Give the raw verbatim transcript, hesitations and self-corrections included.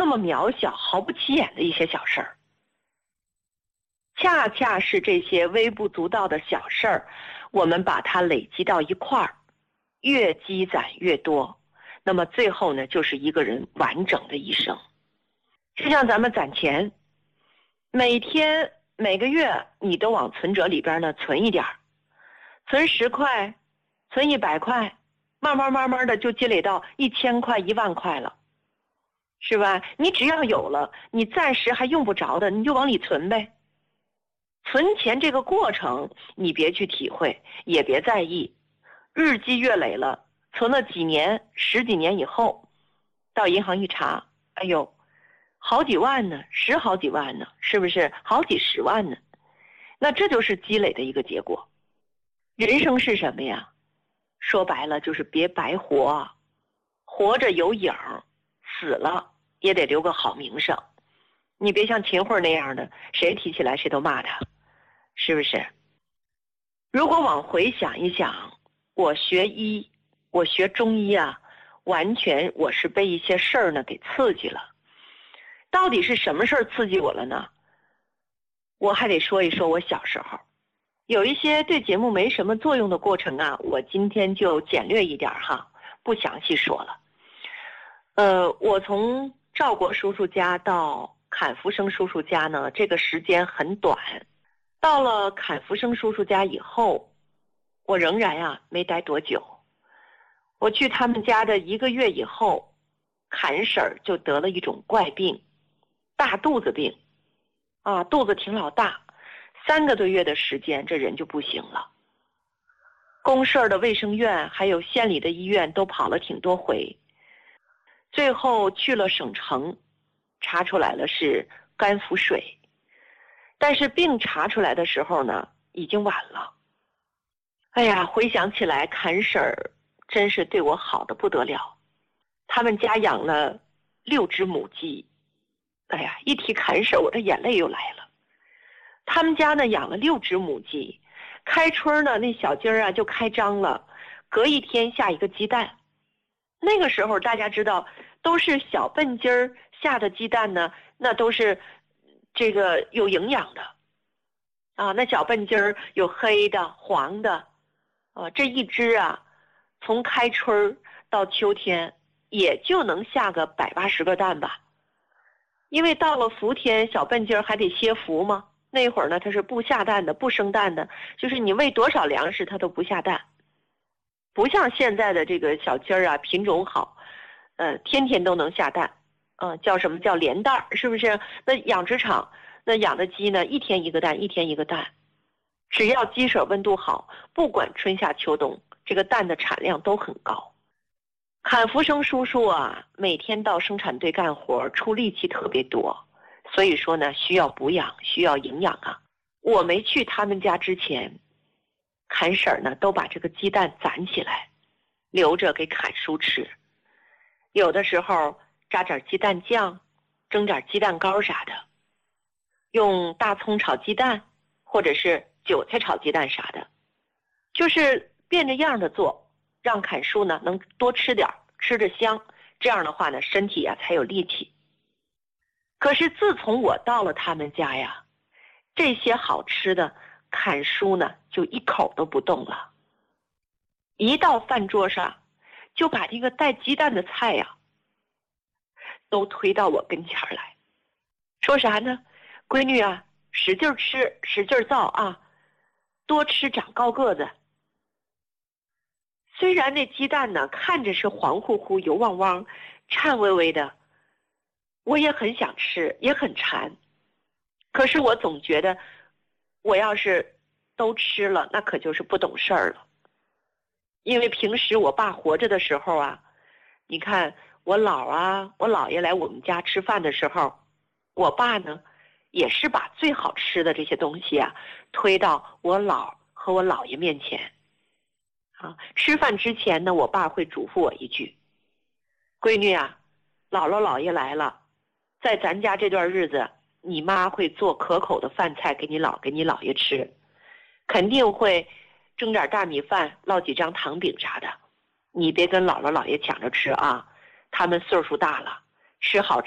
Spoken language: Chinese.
么渺小、毫不起眼的一些小事儿。恰恰是这些微不足道的小事儿，我们把它累积到一块儿，越积攒越多，那么最后呢，就是一个人完整的一生。就像咱们攒钱，每天每个月你都往存折里边呢存一点儿，存十块，存一百块，慢慢慢慢的就积累到一千块、一万块了，是吧？你只要有了，你暂时还用不着的，你就往里存呗。存钱这个过程，你别去体会，也别在意，日积月累了，存了几年、十几年以后，到银行一查，哎呦，好几万呢，十好几万呢，是不是？好几十万呢？那这就是积累的一个结果。人生是什么呀？说白了就是别白活，活着有影，死了也得留个好名声。你别像秦桧那样的，谁提起来谁都骂他，是不是？如果往回想一想，我学医，我学中医啊，完全我是被一些事儿呢给刺激了。到底是什么事儿刺激我了呢？我还得说一说我小时候有一些对节目没什么作用的过程啊，我今天就简略一点哈，不详细说了。呃，我从赵国叔叔家到侃福生叔叔家呢，这个时间很短。到了侃福生叔叔家以后，我仍然啊没待多久。我去他们家的一个月以后，侃婶儿就得了一种怪病，大肚子病，啊，肚子挺老大，三个多月的时间，这人就不行了。公社的卫生院还有县里的医院都跑了挺多回，最后去了省城，查出来了是肝腹水，但是病查出来的时候呢，已经晚了。哎呀，回想起来，侃婶儿真是对我好的不得了。他们家养了六只母鸡，哎呀，一提侃婶儿，我的眼泪又来了。他们家呢养了六只母鸡，开春呢那小鸡儿啊就开张了，隔一天下一个鸡蛋。那个时候大家知道，都是小笨鸡儿下的鸡蛋呢，那都是这个有营养的啊。那小笨鸡儿有黑的、黄的，啊，这一只啊，从开春到秋天也就能下个百八十个蛋吧。因为到了伏天，小笨鸡儿还得歇伏嘛。那会儿呢，它是不下蛋的，不生蛋的，就是你喂多少粮食，它都不下蛋。不像现在的这个小鸡儿啊，品种好，呃，天天都能下蛋，嗯、呃，叫什么叫连蛋儿，是不是？那养殖场那养的鸡呢，一天一个蛋，一天一个蛋，只要鸡舍温度好，不管春夏秋冬，这个蛋的产量都很高。侃福生叔叔啊，每天到生产队干活，出力气特别多，所以说呢，需要补养，需要营养啊。我没去他们家之前，侃婶儿呢都把这个鸡蛋攒起来，留着给侃叔吃。有的时候炸点鸡蛋酱，蒸点鸡蛋糕啥的，用大葱炒鸡蛋，或者是韭菜炒鸡蛋啥的，就是变着样的做，让侃叔呢能多吃点，吃着香，这样的话呢，身体啊才有力气。可是自从我到了他们家呀，这些好吃的侃叔呢就一口都不动了。一到饭桌上，就把这个带鸡蛋的菜呀，都推到我跟前来，说啥呢？闺女啊，使劲吃，使劲造啊，多吃长高个子。虽然那鸡蛋呢看着是黄乎乎、油汪汪、颤巍巍的，我也很想吃，也很馋。可是我总觉得，我要是都吃了，那可就是不懂事儿了。因为平时我爸活着的时候啊，你看我姥啊，我姥爷来我们家吃饭的时候，我爸呢也是把最好吃的这些东西啊推到我姥和我姥爷面前。啊，吃饭之前呢，我爸会嘱咐我一句：闺女啊，姥姥姥爷来了，在咱家这段日子，你妈会做可口的饭菜给你姥给你姥爷吃，肯定会蒸点大米饭，烙几张糖饼啥的，你别跟姥姥姥爷抢着吃啊，他们岁数大了，吃好